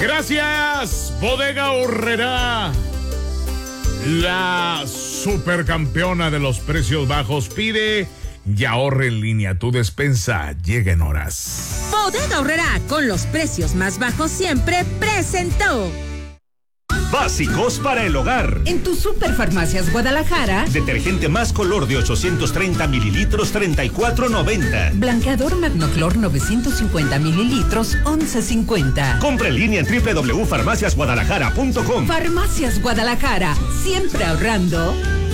Gracias, Bodega Aurrerá, la supercampeona de los precios bajos. Pide y ahorre en línea. Tu despensa llega en horas. Bodega Aurrerá, con los precios más bajos siempre, presentó Básicos para el hogar. En tu Superfarmacias Guadalajara. Detergente más color de 830 mililitros, $34.90. Blanqueador Magnoclor 950 mililitros, $11.50. Compra en línea en www.farmaciasguadalajara.com. Farmacias Guadalajara, siempre ahorrando.